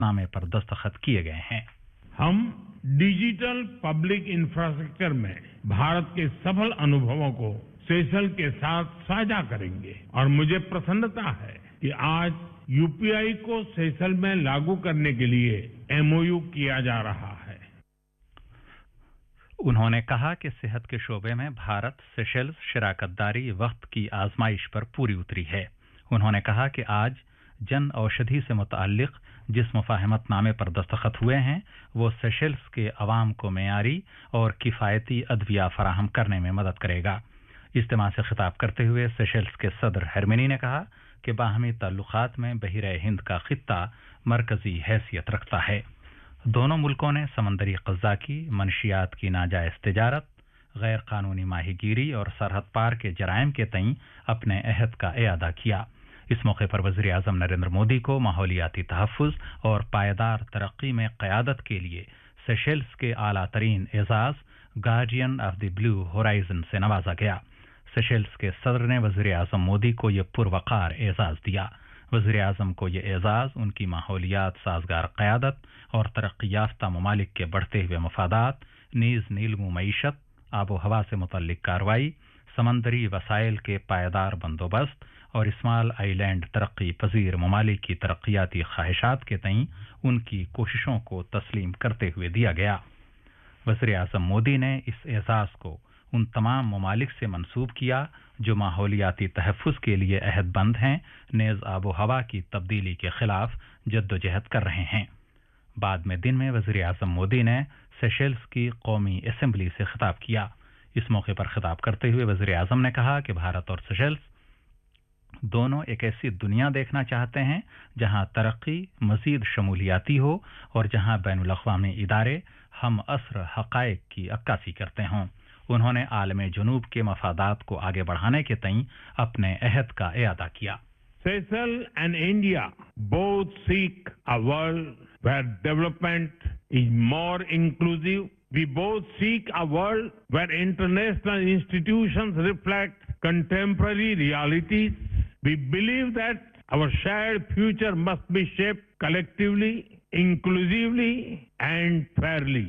नामे पर दस्तखत किए गए हैं। हम डिजिटल पब्लिक इंफ्रास्ट्रक्चर में भारत के सफल अनुभवों को सेशल के साथ साझा करेंगे और मुझे प्रसन्नता है कि आज यूपीआई को सेशल में लागू करने के लिए एमओयू किया जा रहा है। उन्होंने कहा कि सेहत के शोबे में भारत सेशेल्स शराकतदारी वक्त की आजमाइश पर पूरी उतरी है। उन्होंने कहा कि आज जन औषधि से मुताल्लिक जिस मुफाहमतनामे पर दस्तखत हुए हैं वो सेशेल्स के अवाम को मेयारी और किफ़ायती अदविया फराहम करने में मदद करेगा। इज्तिमा से खिताब करते हुए सेशेल्स के सदर हरमिनी ने कहा कि बाहमी ताल्लुकात में बहिरे हिंद का खित्ता मरकजी हैसियत रखता है। दोनों मुल्कों ने समंदरी क़ज़ा की मनशियात की नाजायज़ तिजारत, गैर कानूनी माहीगीरी और सरहद पार के जराइम के तईं अपने अहद का इयादा किया। इस मौके पर वज़ीर आज़म नरेंद्र मोदी को माहौलियाती तहफ़्फ़ुज़ और पायदार तरक्की में क़यादत के लिए सेशेल्स के आला तरीन एजाज़ guardian of the blue horizon से नवाजा गया। सेशेल्स के सदर ने वज़ीर आज़म मोदी को ये पुरवकार एजाज़ दिया। वज़ीर आज़म को ये एजाज़ उनकी माहौलियात साजगार क़यादत और तरक्की याफ्ता ममालिक के बढ़ते हुए मफादात, नीज़ नीलमू मईशत, आबो हवा से मुतल्लिक कार्रवाई, समंदरी वसाइल के पायदार बंदोबस्त और स्मॉल आइलैंड तरक्की पजीर ममालिक की तरक्याती ख्वाहिशात के तईं उनकी कोशिशों को तस्लीम करते हुए दिया गया। वज़ीर आज़म मोदी ने इस एजाज़ को उन तमाम ममालिक से मंसूब किया जो माहौलियाती तहफ़्फ़ुज़ के लिए अहदबंद हैं, नेज़ आबो हवा की तब्दीली के खिलाफ जद्दोजहद कर रहे हैं। बाद में दिन में वज़ीर आज़म मोदी ने सेशेल्स की कौमी असेंबली से खिताब किया। इस मौके पर खिताब करते हुए वज़ीर आज़म ने कहा कि भारत और सेशेल्स दोनों एक ऐसी दुनिया देखना चाहते हैं जहां तरक्की मज़ीद शमूलियाती हो और जहां बैनुल अक़वामी इदारे हम असर हक़ाइक़ की अक्कासी करते हों। उन्होंने आलम जुनूब के मफादात को आगे बढ़ाने के तईं अपने अहद का इयादा किया। Seychelles and India both seek a world where development is more inclusive. We both seek a world where international institutions reflect contemporary realities. We believe that our shared future must be shaped collectively, inclusively and fairly.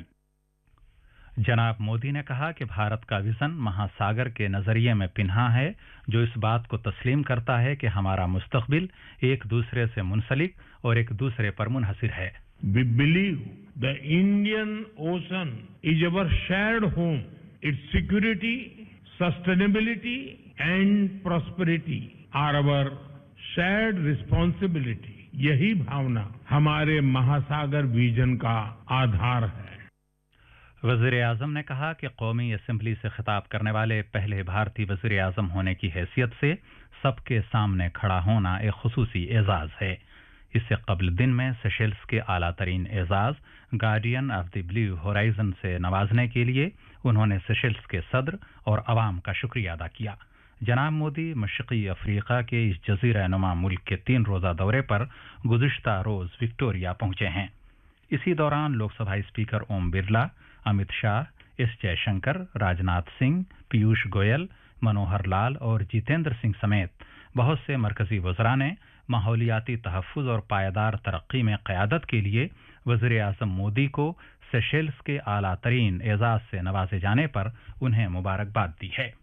जनाब मोदी ने कहा कि भारत का vision महासागर के नजरिए में पिन्हा है जो इस बात को तस्लीम करता है कि हमारा मुस्तकबिल एक दूसरे से मुंसलिक और एक दूसरे पर मुनहसिर है। We believe the Indian Ocean is our shared home. Its security, sustainability and prosperity are our shared responsibility. यही भावना हमारे महासागर विजन का आधार है। वज़ीर आज़म ने कहा कि कौमी असेंबली से खिताब करने वाले पहले भारतीय वज़ीर आज़म होने की हैसियत से सबके सामने खड़ा होना एक खुसूसी एजाज़ है। इससे कबल दिन में सेशेल्स के आला तरीन एजाज़ guardian of the blue horizon से नवाजने के लिए उन्होंने सेशेल्स के सदर और अवाम का शुक्रिया अदा किया। जनाब मोदी मशरक़ी अफ्रीका के इस जज़ीरा नुमा मुल्क के 3 रोज़ा दौरे पर गुज़िश्ता रोज़ विक्टोरिया पहुंचे हैं। इसी दौरान लोकसभा स्पीकर ओम बिरला, अमित शाह, एस जयशंकर, राजनाथ सिंह, पीयूष गोयल, मनोहर लाल और जितेंद्र सिंह समेत बहुत से मरकजी वज़रा ने माहौलियाती तहफ़्फ़ुज़ और पायदार तरक्की में क़यादत के लिए वज़ीर आज़म मोदी को सेशेल्स के आला तरीन एजाज़ से नवाजे जाने पर उन्हें मुबारकबाद दी है।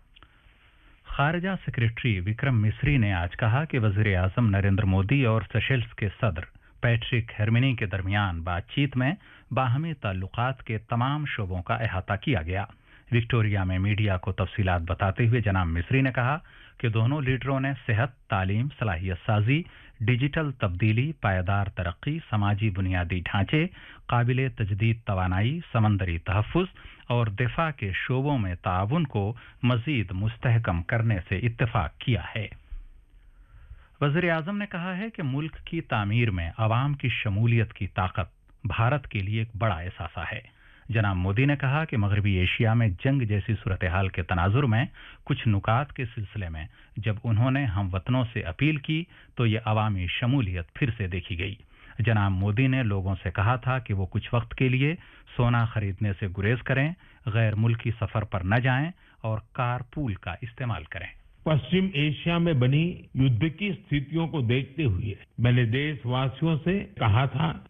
खारजा सेक्रेटरी विक्रम मिस्री ने आज कहा कि वज़ीर आज़म नरेंद्र मोदी और सेशेल्स के सदर पैट्रिक हेरमिनी के दरमियान बातचीत में बाहमी ताल्लुकात के तमाम शोबों का अहाता किया गया। विक्टोरिया में मीडिया को तफसीलात बताते हुए जनाब मिस्री ने कहा कि दोनों लीडरों ने सेहत, तालीम, सलाहियत साजी, डिजिटल तब्दीली, पायदार तरक्की, समाजी बुनियादी ढांचे, काबिले तजदीद तवानाई, समंदरी तहफ़्फ़ुज़ और दिफा के शोबों में ताउन को मज़ीद मुस्तहकम करने से इत्तेफाक किया है। वज़ीर आज़म ने कहा है कि मुल्क की तामीर में अवाम की शमूलियत की ताकत भारत के लिए एक बड़ा एहसास है। जनाब मोदी ने कहा कि मगरबी एशिया में जंग जैसी सूरत हाल के तनाजुर में कुछ नुकात के सिलसिले में जब उन्होंने हम वतनों से अपील की तो ये अवामी शमूलियत फिर से देखी गई। जनाब मोदी ने लोगों से कहा था कि वो कुछ वक्त के लिए सोना खरीदने से गुरेज करें, गैर मुल्की सफ़र पर न जाएं और कार पूल का इस्तेमाल करें। पश्चिम एशिया में बनी युद्ध की स्थितियों को देखते हुए मैंने देशवासियों से कहा था